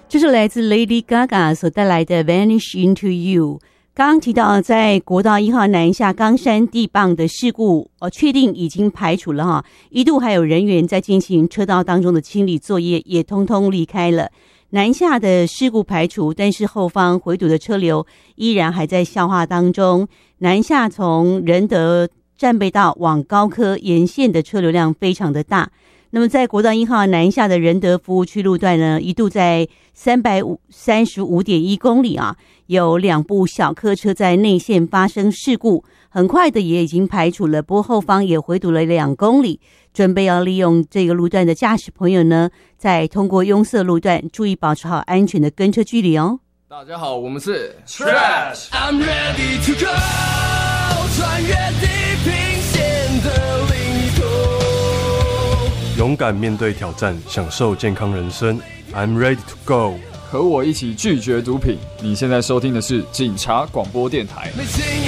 这是来自 Lady Gaga 所带来的 Vanish Into You。刚刚提到在国道1号南下冈山地磅的事故，确定已经排除了哈，一度还有人员在进行车道当中的清理作业，也通通离开了。南下的事故排除，但是后方回堵的车流依然还在消化当中。南下从仁德战备道往高科沿线的车流量非常的大。那么在国道1号南下的仁德服务区路段呢，一度在335.1公里啊，有2部小客车在内线发生事故，很快的也已经排除了，不过后方也回堵了2公里，准备要利用这个路段的驾驶朋友呢，在通过拥塞路段注意保持好安全的跟车距离哦。 大家好，我们是 Trash I'm ready to go 穿越地平线的另一头， 勇敢面对挑战，享受健康人生。I'm ready to go。 和我一起拒绝毒品。你现在收听的是警察广播电台。